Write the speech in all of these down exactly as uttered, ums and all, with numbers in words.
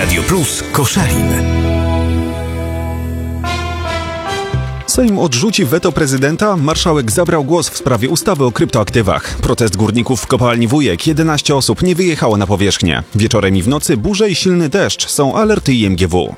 Radio Plus Koszalin. Sejm odrzuci weto prezydenta, marszałek zabrał głos w sprawie ustawy o kryptoaktywach. Protest górników w kopalni Wujek, jedenaście osób nie wyjechało na powierzchnię. Wieczorem i w nocy burze i silny deszcz, są alerty I M G W.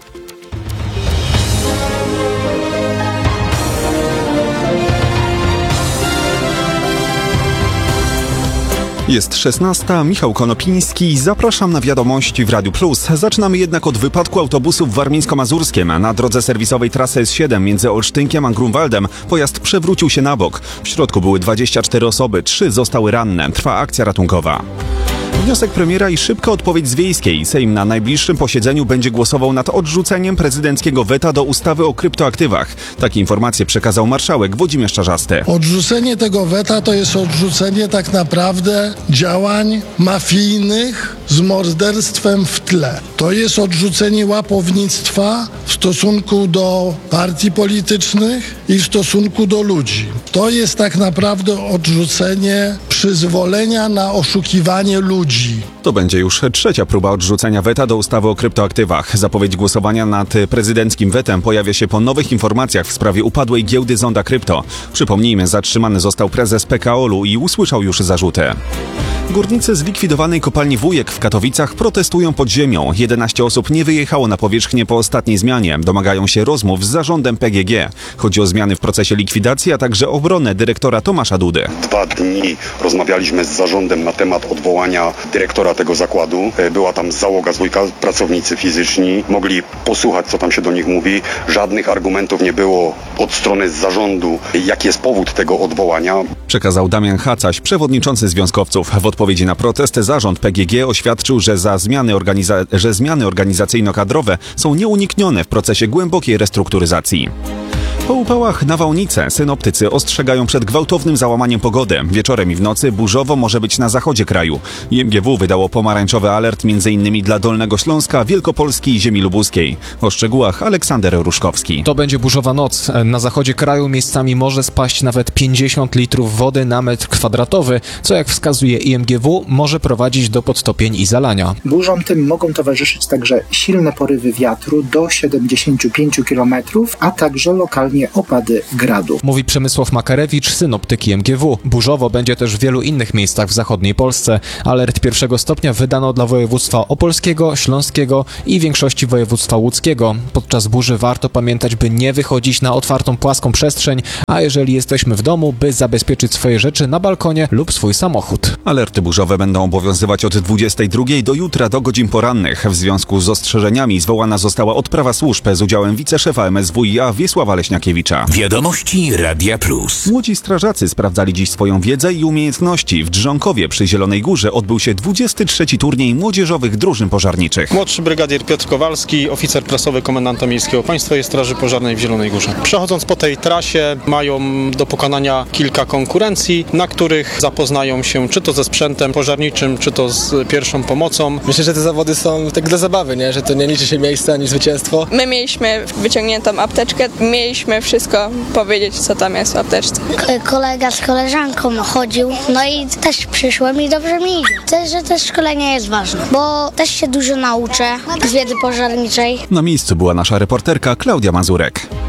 Jest szesnasta, Michał Konopiński, zapraszam na wiadomości w Radiu Plus. Zaczynamy jednak od wypadku autobusu w Warmińsko-Mazurskiem. Na drodze serwisowej trasy S siedem między Olsztynkiem a Grunwaldem pojazd przewrócił się na bok. W środku były dwadzieścia cztery osoby, trzy zostały ranne. Trwa akcja ratunkowa. Wniosek premiera i szybka odpowiedź z Wiejskiej. Sejm na najbliższym posiedzeniu będzie głosował nad odrzuceniem prezydenckiego weta do ustawy o kryptoaktywach. Takie informacje przekazał marszałek Włodzimierz Czarzasty. Odrzucenie tego weta to jest odrzucenie tak naprawdę działań mafijnych z morderstwem w tle. To jest odrzucenie łapownictwa w stosunku do partii politycznych i w stosunku do ludzi. To jest tak naprawdę odrzucenie przyzwolenia na oszukiwanie ludzi. To będzie już trzecia próba odrzucenia weta do ustawy o kryptoaktywach. Zapowiedź głosowania nad prezydenckim wetem pojawia się po nowych informacjach w sprawie upadłej giełdy Zonda Krypto. Przypomnijmy, zatrzymany został prezes P K O L u i usłyszał już zarzuty. Górnicy zlikwidowanej kopalni Wujek w Katowicach protestują pod ziemią. jedenaście osób nie wyjechało na powierzchnię po ostatniej zmianie. Domagają się rozmów z zarządem P G G. Chodzi o zmiany w procesie likwidacji, a także obronę dyrektora Tomasza Dudy. Dwa dni rozmawialiśmy z zarządem na temat odwołania dyrektora tego zakładu. Była tam załoga z Wujka, pracownicy fizyczni. Mogli posłuchać, co tam się do nich mówi. Żadnych argumentów nie było od strony zarządu, jaki jest powód tego odwołania. Przekazał Damian Hacaś, przewodniczący związkowców. W odpowiedzi na protest zarząd P G G oświadczył, że, za zmiany, organiza- że zmiany organizacyjno-kadrowe są nieuniknione w procesie głębokiej restrukturyzacji. Po upałach nawałnice synoptycy ostrzegają przed gwałtownym załamaniem pogody. Wieczorem i w nocy burzowo może być na zachodzie kraju. I M G W wydało pomarańczowy alert m.in. dla Dolnego Śląska, Wielkopolski i ziemi lubuskiej. O szczegółach Aleksander Ruszkowski. To będzie burzowa noc. Na zachodzie kraju miejscami może spaść nawet pięćdziesiąt litrów wody na metr kwadratowy, co jak wskazuje I M G W może prowadzić do podtopień i zalania. Burzom tym mogą towarzyszyć także silne porywy wiatru do siedemdziesiąt pięć kilometrów, a także lokalnie opady gradu. Mówi Przemysław Makarewicz, synoptyk I M G W. Burzowo będzie też w wielu innych miejscach w zachodniej Polsce. Alert pierwszego stopnia wydano dla województwa opolskiego, śląskiego i większości województwa łódzkiego. Podczas burzy warto pamiętać, by nie wychodzić na otwartą, płaską przestrzeń, a jeżeli jesteśmy w domu, by zabezpieczyć swoje rzeczy na balkonie lub swój samochód. Alerty burzowe będą obowiązywać od dwudziestej drugiej do jutra do godzin porannych. W związku z ostrzeżeniami zwołana została odprawa służb z udziałem wiceszefa M S W i A Wiesława Leśniakiewicza. Wiadomości Radia Plus. Młodzi strażacy sprawdzali dziś swoją wiedzę i umiejętności. W Drzonkowie przy Zielonej Górze odbył się dwudziesty trzeci turniej młodzieżowych drużyn pożarniczych. Młodszy brygadier Piotr Kowalski, oficer prasowy komendanta miejskiego Państwowej Straży Pożarnej w Zielonej Górze. Przechodząc po tej trasie mają do pokonania kilka konkurencji, na których zapoznają się czy to ze sprzętem pożarniczym, czy to z pierwszą pomocą. Myślę, że te zawody są tak dla zabawy, nie? Że to nie liczy się miejsce ani zwycięstwo. My mieliśmy wyciągniętą apteczkę, mieliśmy wszystko powiedzieć, co tam jest w apteczce. Kolega z koleżanką chodził, no i też przyszłem i dobrze mi idzie. Też, że to szkolenie jest ważne, bo też się dużo nauczę z wiedzy pożarniczej. Na miejscu była nasza reporterka Klaudia Mazurek.